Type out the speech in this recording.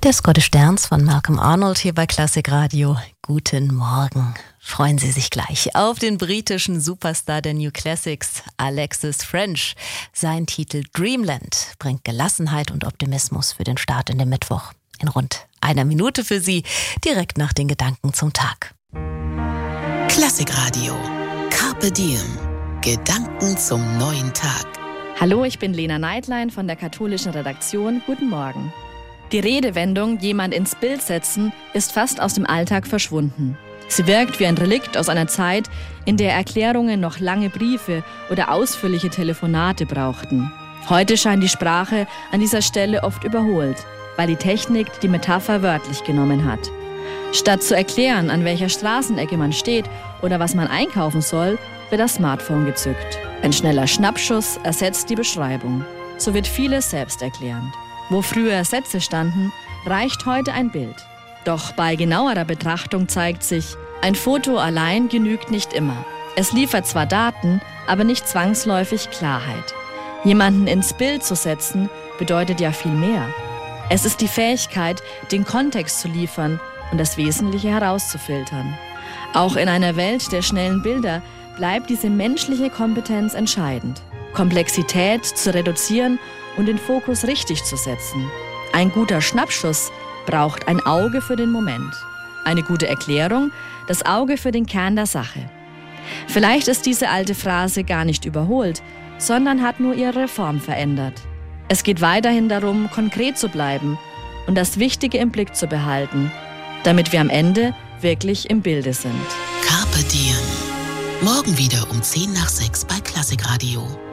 Der Scottish Dance von Malcolm Arnold hier bei Klassik Radio. Guten Morgen. Freuen Sie sich gleich auf den britischen Superstar der New Classics, Alexis French. Sein Titel Dreamland bringt Gelassenheit und Optimismus für den Start in den Mittwoch. In rund einer Minute für Sie, direkt nach den Gedanken zum Tag. Klassik Radio. Carpe Diem. Gedanken zum neuen Tag. Hallo, ich bin Lena Neidlein von der katholischen Redaktion. Guten Morgen. Die Redewendung "jemand ins Bild setzen" ist fast aus dem Alltag verschwunden. Sie wirkt wie ein Relikt aus einer Zeit, in der Erklärungen noch lange Briefe oder ausführliche Telefonate brauchten. Heute scheint die Sprache an dieser Stelle oft überholt, weil die Technik die Metapher wörtlich genommen hat. Statt zu erklären, an welcher Straßenecke man steht oder was man einkaufen soll, wird das Smartphone gezückt. Ein schneller Schnappschuss ersetzt die Beschreibung. So wird vieles selbsterklärend. Wo früher Sätze standen, reicht heute ein Bild. Doch bei genauerer Betrachtung zeigt sich, ein Foto allein genügt nicht immer. Es liefert zwar Daten, aber nicht zwangsläufig Klarheit. Jemanden ins Bild zu setzen, bedeutet ja viel mehr. Es ist die Fähigkeit, den Kontext zu liefern und das Wesentliche herauszufiltern. Auch in einer Welt der schnellen Bilder bleibt diese menschliche Kompetenz entscheidend. Komplexität zu reduzieren und den Fokus richtig zu setzen. Ein guter Schnappschuss braucht ein Auge für den Moment. Eine gute Erklärung, das Auge für den Kern der Sache. Vielleicht ist diese alte Phrase gar nicht überholt, sondern hat nur ihre Form verändert. Es geht weiterhin darum, konkret zu bleiben und das Wichtige im Blick zu behalten, damit wir am Ende wirklich im Bilde sind. Carpe Diem. Morgen wieder um 5:50 bei Klassik Radio.